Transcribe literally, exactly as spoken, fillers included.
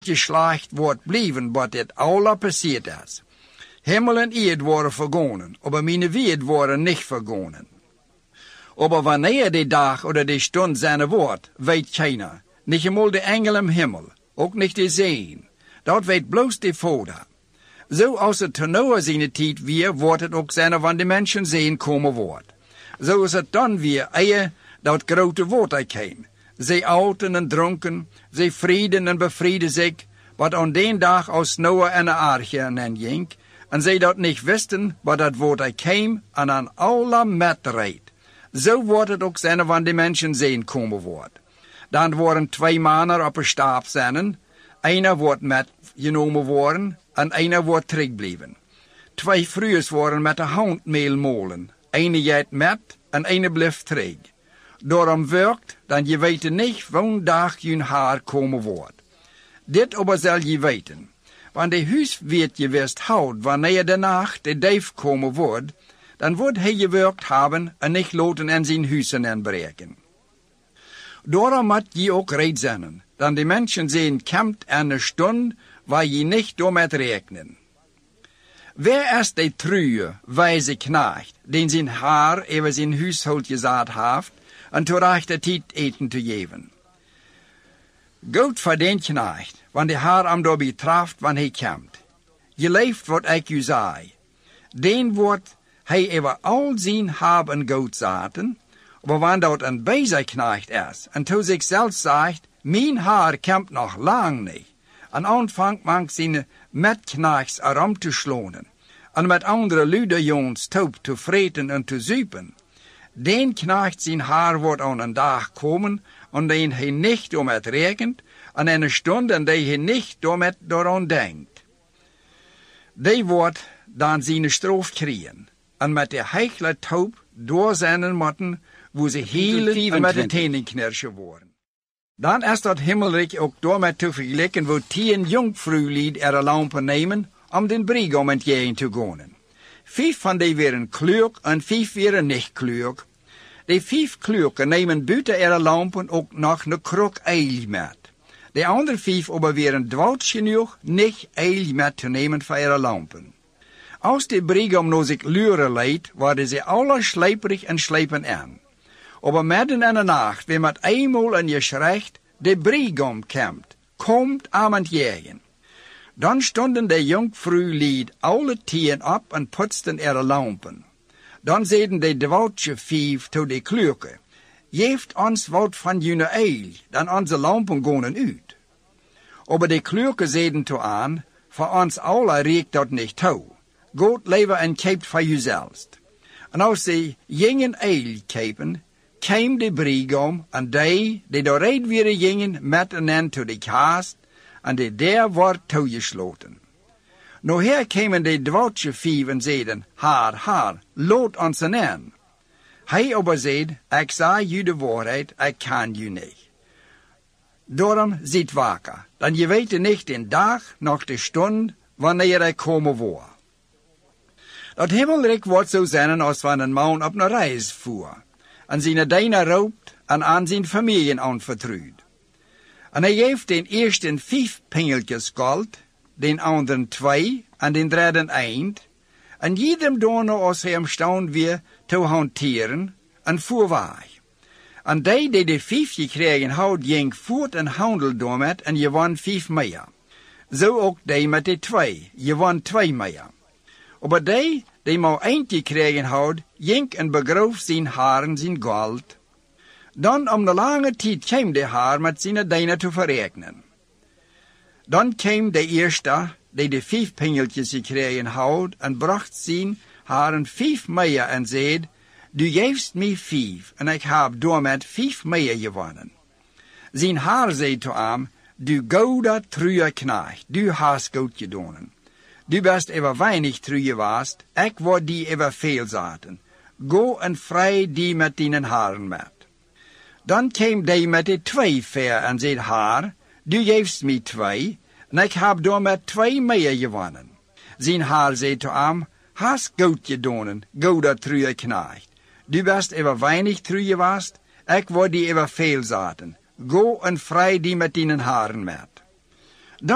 geslacht wordt blijven wat het alla passiert is. Himmel en eerd worden vergonen, aber meine Wert worden nicht vergonen. Aber wanneer die dag oder die stund zijn wordt, weet keiner. Nicht einmal de engel im Himmel, ook nicht de zeen. Dat weet bloos de Vader. Zo als het te Noah zijn tijd weer, wordt het ook zijn van de mensen zeen komen wordt. Zo is het dan weer, eer dat grote woord kwam. Zij outen en dronken, zij vrienden en bevrieden zich, wat aan den dag als Noah en de arche en ging, en zij dat niet wisten, wat dat woord kwam, en aan alle met reed. Zo wordt het ook zijn van de mensen zeen komen wordt. Dan worden twee mannen op een stap zijn, einer wordt met genomen worden, en einer wordt terugblijven. Twee vrouwen worden met de handmeel molen, ene jeet met, en ene blijft terug. Daarom werkt, dan je weet niet wanneer dag je haar komen wordt. Dit aber zal je weten, want de huis wird je wist houd, wanneer de nacht de duif komen wordt, dan wordt hij je werkt hebben en niet loten en zijn huizen inbreken. Daarom moet je ook reed zijn, dan de mensen zien komt aan een stund waar je niet door met rekenen. Wer is de truie, wijze knecht, den zijn haar over zijn huishoud gezaad heeft, en te rechte tijd eten te geven? Goed voor den knecht, want de haar am door betraft wanneer hij komt. Je leeft wat ik u zei. Den wordt hij over al zijn hebben goed zaten, maar wanneer dat een bezigknecht is, en to zichzelf zegt, mijn haar komt nog lang niet, en aanvangt man zijn metknechts erom te slonen, en met andere luderjongens toop te vreten en te zuipen. Den knecht zijn haar wordt aan een dag komen, en den hij niet om het rekent, en een stund en die hij niet om het daaraan denkt. Die wordt dan zijn stroof krijgen, en met de heigle toop door zijn motten, wo ze heel en met de tenen knirschen worden. Dan is dat himmelrijk ook door met te vergelijken, wo tien jongvrouwlied er lampen nemen, om den brigom entgegen te gaan. Vijf van die waren kleurk en vijf waren niet kleurk. De vijf kleurken nemen buiten er lampen ook nog een krok eil met. De andere vijf aber waren dwoud genoeg niet eil met te nemen voor er lampen. Als de brigom no zich luren leidt, worden ze alle slijperig en slijpen aan. Aber midden in de nacht, wie met eenmaal in je schrecht, de brigom komt, komt aan het jagen. Dan stonden de jongvrouwlied alle tien op en putzten er lampen. Dan zeiden de dwoudje vijf tot de kleurke, geeft ons wat van jullie eil, dan onze lampen gaan uit. Aber de kleurke zeiden toe aan, voor ons alle reikt dat niet toe. Goed leven en keept voor jezelf. En als ze gingen eil kepen, kwam de brigom en die, die door reed weer gingen, met een end tot de kast, en de der wordt toegesloten. Nou her kwamen de dwoudje vijf en zeiden, haar, haar, lood ons een end. Hij aber zeid, ik zei u de waarheid, ik kan u niet. Daarom zit wakker, dan je weet niet de dag, nog de stund, wanneer hij komen wordt. Dat himmelrijk wordt zo zijn als van een man op een reis voer, en zijn dijnen roopt en aan zijn familie aanvertrouwt. En hij geeft den eersten vijf pingeltjes goud, den anderen twee en den derde eind, en jedem dono als hij imstand weer te hanteren en voer weg. En die die de vijf gekregen had, ging voort en handel door met en je won vijf meer. Zo ook die met de twee, je won twee meer. Aber die die maar eind gekregen had, ging en begroof zijn haren zijn goud. Dan om de lange tijd kwam de haar met zijn dijnen te verrekenen. Dan kwam de eerste, die de vijf pingeltjes gekregen had, en bracht zijn haren vijf meer en zei, du geeft mij vijf, en ik heb door met vijf meer gewonnen. Zijn haar zei te hem, du gouda truie knecht, du hast goed gedaan. Du best even weinig truie wast, ik word die even veel zaten. Go en vrij die met dienen haren met. Dan kwam die met de twee ver en zei haar, du geeft mij twee, en ik heb door met twee meer gewonnen. Zijn haar zei te hem, hast goed gedaan, gouda truie knecht. Du best even weinig truie wast, ik word die even veel zaten. Go en vrij die met dienen haren met.